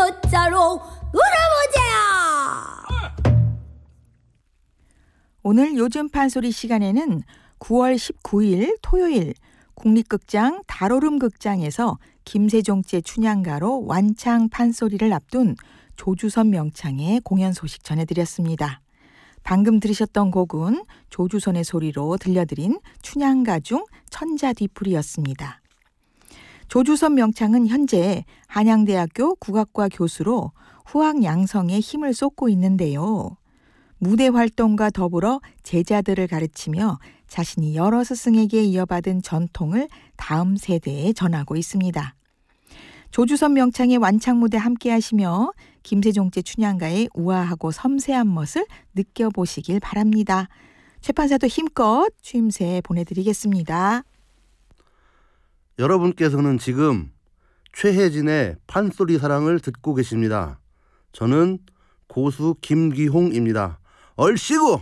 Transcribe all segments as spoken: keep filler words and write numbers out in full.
여자로 놀아보자. 오늘 요즘 판소리 시간에는 구월 십구일 토요일 국립극장 달오름극장에서 김세종제 춘향가로 완창 판소리를 앞둔 조주선 명창의 공연 소식 전해드렸습니다. 방금 들으셨던 곡은 조주선의 소리로 들려드린 춘향가 중 천자뒤풀이였습니다. 조주선 명창은 현재 한양대학교 국악과 교수로 후학 양성에 힘을 쏟고 있는데요. 무대 활동과 더불어 제자들을 가르치며 자신이 여러 스승에게 이어받은 전통을 다음 세대에 전하고 있습니다. 조주선 명창의 완창 무대 함께 하시며 김세종제 춘향가의 우아하고 섬세한 멋을 느껴보시길 바랍니다. 최판사도 힘껏 추임새 보내드리겠습니다. 여러분께서는 지금 최혜진의 판소리 사랑을 듣고 계십니다. 저는 고수 김기홍입니다. 얼씨구!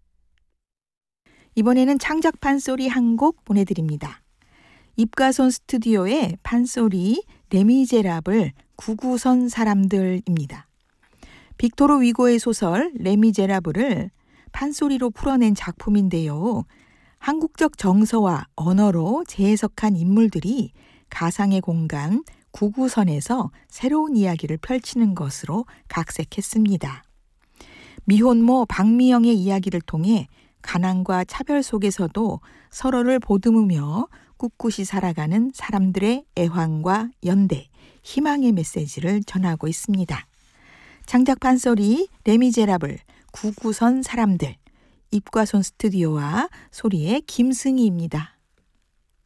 이번에는 창작 판소리 한 곡 보내드립니다. 입가손 스튜디오의 판소리 레미제라블 구구선 사람들입니다. 빅토르 위고의 소설 레미제라블을 판소리로 풀어낸 작품인데요. 한국적 정서와 언어로 재해석한 인물들이 가상의 공간 구구선에서 새로운 이야기를 펼치는 것으로 각색했습니다. 미혼모 박미영의 이야기를 통해 가난과 차별 속에서도 서로를 보듬으며 꿋꿋이 살아가는 사람들의 애환과 연대, 희망의 메시지를 전하고 있습니다. 창작 판소리 레미제라블 구구선 사람들, 입과손 스튜디오와 소리의 김승희입니다.